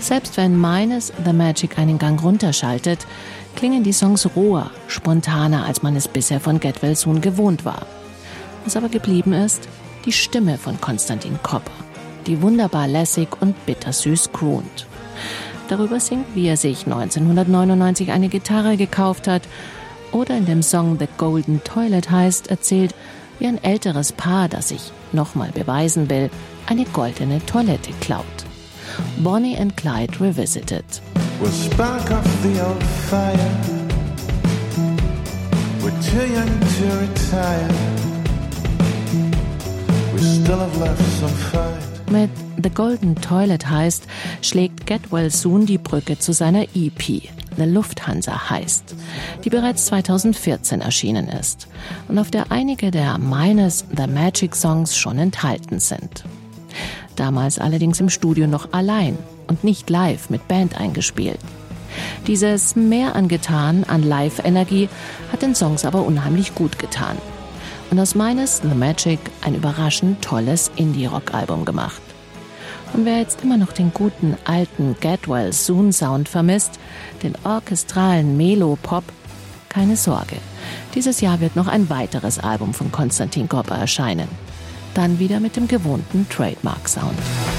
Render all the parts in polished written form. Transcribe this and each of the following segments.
Selbst wenn Minus the Magic einen Gang runterschaltet, klingen die Songs roher, spontaner, als man es bisher von Get Well Soon gewohnt war. Was aber geblieben ist, die Stimme von Konstantin Kopper, die wunderbar lässig und bittersüß croont. Darüber singt, wie er sich 1999 eine Gitarre gekauft hat, oder in dem Song The Golden Toilet heißt, erzählt, wie ein älteres Paar, das sich nochmal beweisen will, eine goldene Toilette klaut. Bonnie and Clyde Revisited. We'll spark off the old fire. We're too young to retire. We still have left some fight. Mit The Golden Toilet heißt, schlägt Get Well Soon die Brücke zu seiner EP, The Lufthansa heißt, die bereits 2014 erschienen ist und auf der einige der Minus the Magic Songs schon enthalten sind. Damals allerdings im Studio noch allein und nicht live mit Band eingespielt. Dieses Mehr angetan an Live-Energie hat den Songs aber unheimlich gut getan. Und aus Minus the Magic ein überraschend tolles Indie-Rock-Album gemacht. Und wer jetzt immer noch den guten alten Get Well Soon Sound vermisst, den orchestralen Melo-Pop, keine Sorge. Dieses Jahr wird noch ein weiteres Album von Konstantin Kopper erscheinen. Dann wieder mit dem gewohnten Trademark-Sound.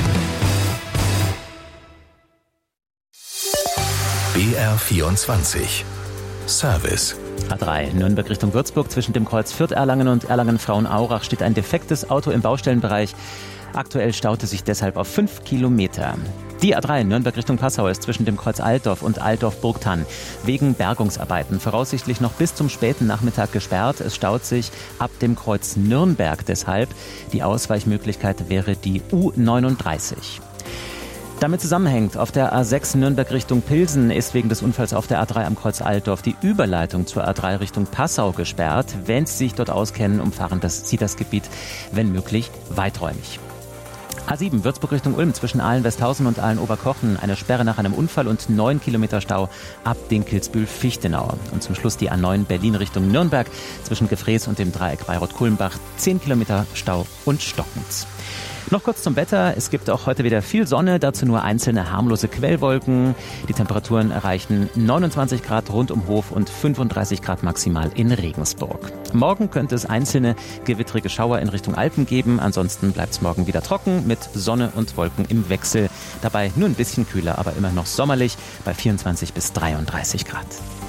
BR24 Service. A3 Nürnberg Richtung Würzburg. Zwischen dem Kreuz Fürth-Erlangen und Erlangen-Frauenaurach steht ein defektes Auto im Baustellenbereich. Aktuell staut es sich deshalb auf 5 Kilometer. Die A3 Nürnberg Richtung Passau ist zwischen dem Kreuz Altdorf und Altdorf-Burgthann wegen Bergungsarbeiten voraussichtlich noch bis zum späten Nachmittag gesperrt. Es staut sich ab dem Kreuz Nürnberg deshalb. Die Ausweichmöglichkeit wäre die U39. Damit zusammenhängt, auf der A6 Nürnberg Richtung Pilsen ist wegen des Unfalls auf der A3 am Kreuz Altdorf die Überleitung zur A3 Richtung Passau gesperrt. Wenn Sie sich dort auskennen, umfahren Sie das Gebiet, wenn möglich, weiträumig. A7 Würzburg Richtung Ulm zwischen Aalen-Westhausen und Aalen-Oberkochen. Eine Sperre nach einem Unfall und 9 Kilometer Stau ab Dinkelsbühl-Fichtenau. Und zum Schluss die A9 Berlin Richtung Nürnberg zwischen Gefrees und dem Dreieck Bayreuth-Kulmbach. 10 Kilometer Stau und stockend. Noch kurz zum Wetter. Es gibt auch heute wieder viel Sonne, dazu nur einzelne harmlose Quellwolken. Die Temperaturen erreichen 29 Grad rund um Hof und 35 Grad maximal in Regensburg. Morgen könnte es einzelne gewittrige Schauer in Richtung Alpen geben. Ansonsten bleibt es morgen wieder trocken mit Sonne und Wolken im Wechsel. Dabei nur ein bisschen kühler, aber immer noch sommerlich bei 24 bis 33 Grad.